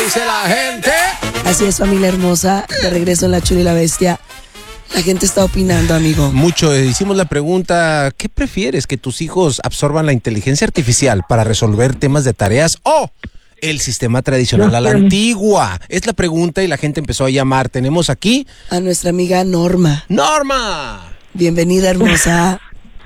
dice la gente? Así es, familia hermosa. De regreso en La Chula y la Bestia. La gente está opinando, amigo. Mucho. Hicimos la pregunta, ¿qué prefieres? ¿Que tus hijos absorban la inteligencia artificial para resolver temas de tareas o el sistema tradicional a la antigua? Es la pregunta y la gente empezó a llamar. Tenemos aquí a nuestra amiga Norma. ¡Norma! Bienvenida, hermosa.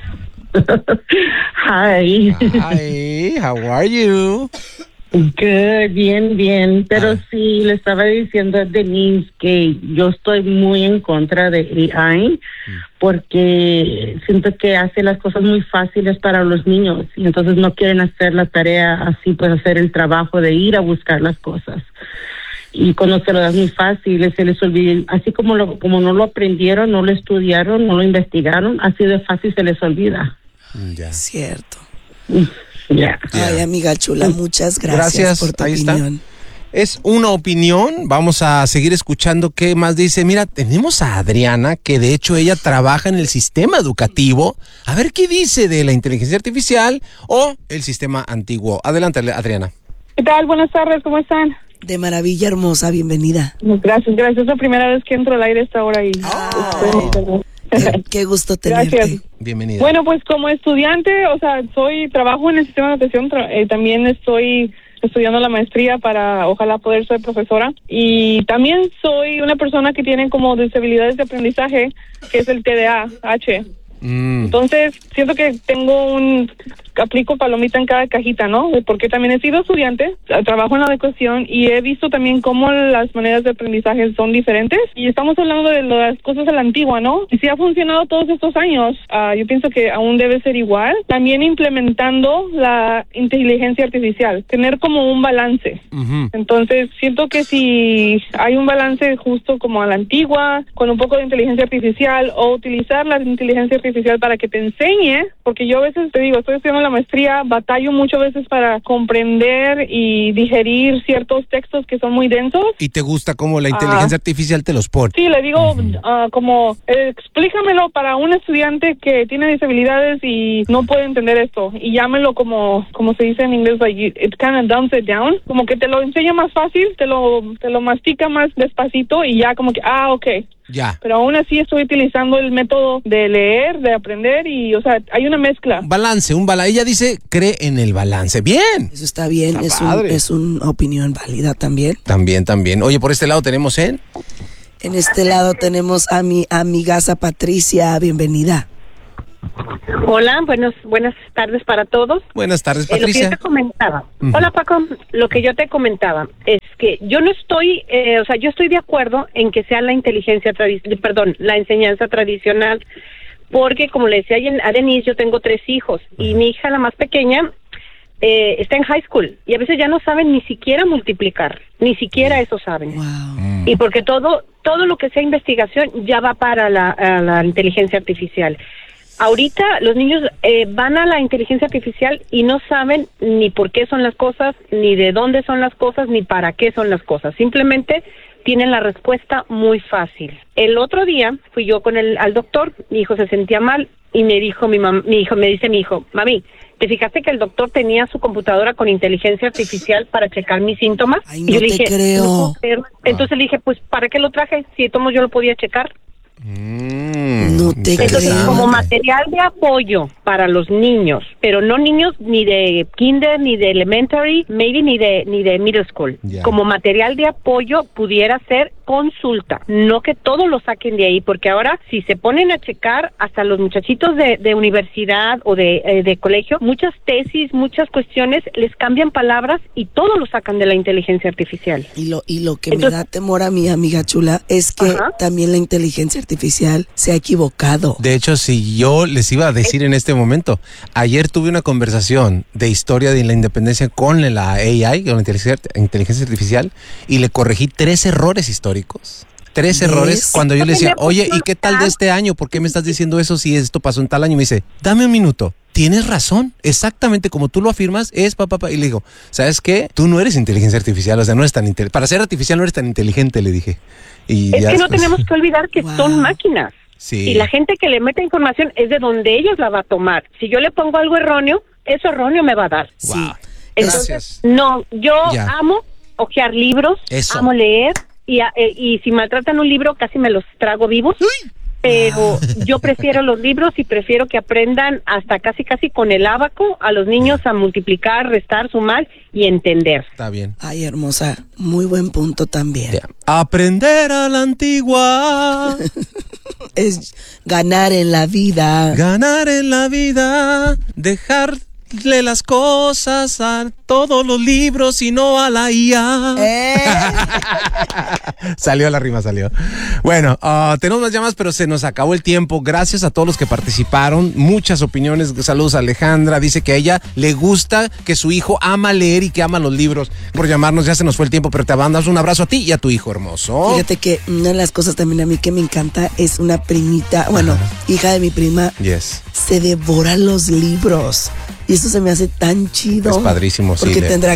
Hi. Hi, how are you? Good, bien. Pero sí, le estaba diciendo a Denise que yo estoy muy en contra de AI porque siento que hace las cosas muy fáciles para los niños y entonces no quieren hacer la tarea así, pues hacer el trabajo de ir a buscar las cosas. Y cuando se lo das muy fácil, se les olvida, así como no lo aprendieron, no lo estudiaron, no lo investigaron, así de fácil se les olvida. Ya. Cierto. Yeah. Ay, amiga chula, muchas gracias por tu opinión. Es una opinión, vamos a seguir escuchando qué más dice. Mira, tenemos a Adriana, que de hecho ella trabaja en el sistema educativo. A ver qué dice de la inteligencia artificial o el sistema antiguo. Adelante, Adriana. ¿Qué tal? Buenas tardes, ¿cómo están? De maravilla, hermosa, bienvenida. Gracias. Es la primera vez que entro al aire a esta hora y... Qué gusto tenerte. Gracias. Bienvenida. Bueno, pues como estudiante, o sea, trabajo en el sistema de educación, también estoy estudiando la maestría para ojalá poder ser profesora y también soy una persona que tiene como disabilidades de aprendizaje, que es el TDAH. Entonces, siento que aplico palomita en cada cajita, ¿no? Porque también he sido estudiante, trabajo en la educación y he visto también cómo las maneras de aprendizaje son diferentes y estamos hablando de las cosas de la antigua, ¿no? Y si ha funcionado todos estos años, yo pienso que aún debe ser igual. También implementando la inteligencia artificial, tener como un balance. Entonces, siento que si hay un balance justo como a la antigua, con un poco de inteligencia artificial o utilizar la inteligencia artificial para que te enseñe, porque yo a veces te digo, estoy estudiando la maestría, batallo muchas veces para comprender y digerir ciertos textos que son muy densos. ¿Y te gusta cómo la inteligencia artificial te los pone? Sí, le digo como, explícamelo para un estudiante que tiene disabilidades y no puede entender esto, y llámelo como se dice en inglés, like, it kind of dumps it down, como que te lo enseña más fácil, te lo mastica más despacito y ya como que, okay. Ya. Pero aún así estoy utilizando el método de leer, de aprender y, o sea, hay una mezcla. Balance. Ella dice, cree en el balance. ¡Bien! Eso está bien, Está es una opinión válida también. También. Oye, por este lado tenemos En este lado tenemos a mi amigaza Patricia. Bienvenida. Hola, buenas tardes para todos. Buenas tardes, Patricia. Lo que yo te comentaba. Hola, Paco. Lo que yo te comentaba es que yo no estoy, yo estoy de acuerdo en que sea la enseñanza tradicional, porque como le decía a Denise, yo tengo 3 hijos y mi hija, la más pequeña, está en high school y a veces ya no saben ni siquiera multiplicar, ni siquiera eso saben. Wow. Y porque todo lo que sea investigación ya va para la inteligencia artificial. Ahorita los niños van a la inteligencia artificial y no saben ni por qué son las cosas, ni de dónde son las cosas, ni para qué son las cosas. Simplemente tienen la respuesta muy fácil. El otro día fui yo al doctor, mi hijo se sentía mal y me dijo mi hijo, mami, ¿te fijaste que el doctor tenía su computadora con inteligencia artificial para checar mis síntomas? Ay, no y yo le te dije, creo. No puedo creerlo. Entonces le dije, pues, ¿para qué lo traje? Si de todos modos yo lo podía checar. No te Entonces, creo. como material de apoyo para los niños, pero no niños ni de kinder, ni de elementary, maybe ni de middle school. Yeah. Como material de apoyo pudiera ser consulta, no que todo lo saquen de ahí, porque ahora si se ponen a checar hasta los muchachitos de universidad o de colegio, muchas tesis, muchas cuestiones les cambian palabras y todo lo sacan de la inteligencia artificial. Y lo que me da temor a mi amiga chula es que también la inteligencia artificial se ha equivocado. De hecho, si yo les iba a decir en este momento, ayer tuve una conversación de historia de la independencia con la AI, con la inteligencia artificial, y le corregí 3 errores históricos. 3 errores cuando yo le decía, oye, ¿y qué tal de este año? ¿Por qué me estás diciendo eso si esto pasó en tal año? Me dice, dame un minuto. Tienes razón, exactamente como tú lo afirmas, es papá. Y le digo, ¿sabes qué? Tú no eres inteligencia artificial, o sea, no eres tan inteligente. Para ser artificial no eres tan inteligente, le dije. Y es ya que no tenemos que olvidar que son máquinas. Sí. Y la gente que le mete información es de donde ellos la va a tomar. Si yo le pongo algo erróneo, eso erróneo me va a dar. Wow. Entonces, Gracias. no, yo amo hojear libros, Eso. amo leer, y si maltratan un libro casi me los trago vivos. ¡Uy! Pero yo prefiero los libros y prefiero que aprendan hasta casi con el ábaco a los niños a multiplicar, restar, sumar y entender. Está bien. Ay, hermosa, muy buen punto también. Yeah. Aprender a la antigua. Es ganar en la vida. Ganar en la vida. Dejarle las cosas a todos los libros y no a la IA. Salió la rima, salió. Bueno, tenemos más llamadas, pero se nos acabó el tiempo. Gracias a todos los que participaron. Muchas opiniones. Saludos a Alejandra. Dice que a ella le gusta, que su hijo ama leer y que ama los libros. Por llamarnos, ya se nos fue el tiempo, pero te mandamos un abrazo a ti y a tu hijo hermoso. Fíjate que una de las cosas también a mí que me encanta es una primita, bueno, hija de mi prima. Yes. Se devora los libros. Y eso se me hace tan chido. Es padrísimo, sí. Porque tendrá